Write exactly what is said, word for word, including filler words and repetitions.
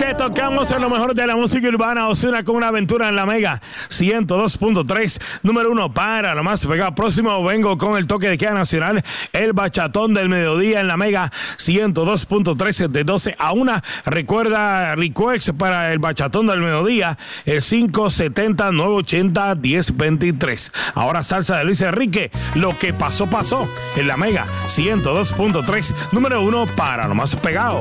Te tocamos en lo mejor de la música urbana. Ozuna con una aventura en la Mega ciento dos punto tres, número uno para lo más pegado. Próximo vengo con el toque de queda nacional, el bachatón del mediodía en la Mega ciento dos punto tres de doce a una. Recuerda, request para el bachatón del mediodía, el cinco setenta, nueve ochenta, diez veintitrés. Ahora salsa de Luis Enrique, lo que pasó pasó en la Mega ciento dos punto tres, número uno para lo más pegado.